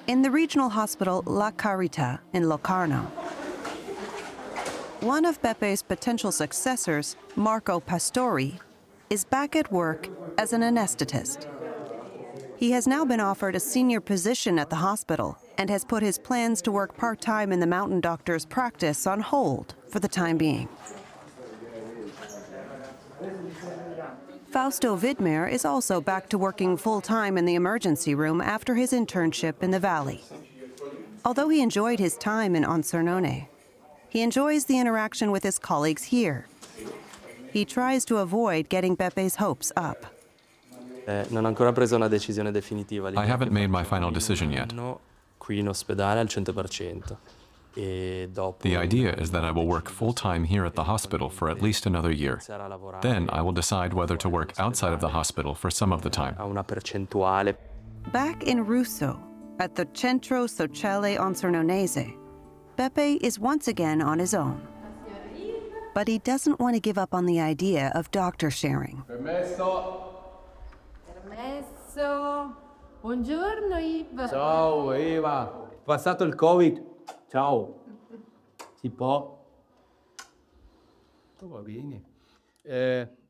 in the regional hospital La Carita in Locarno. One of Bepe's potential successors, Marco Pastori, is back at work as an anesthetist. He has now been offered a senior position at the hospital and has put his plans to work part-time in the mountain doctor's practice on hold for the time being. Fausto Vidmer is also back to working full-time in the emergency room after his internship in the valley. Although he enjoyed his time in Onsernone, he enjoys the interaction with his colleagues here. He tries to avoid getting Bepe's hopes up. I haven't made my final decision yet. The idea is that I will work full-time here at the hospital for at least another year. Then I will decide whether to work outside of the hospital for some of the time. Back in Russo, at the Centro Sociale Onsernonese, Beppe is once again on his own. But he doesn't want to give up on the idea of doctor sharing. Permesso. Buongiorno, Iva. Ciao, Eva. Passato il Covid. Ciao. Si può? Tutto va bene.